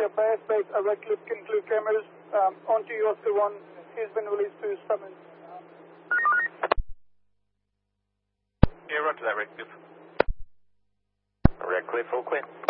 by airspace, Redcliffe, Kincliffe, Camels, onto you, Oscar 1. He's been released to summons. Yeah, roger that, Redcliffe. Redcliffe, all clear.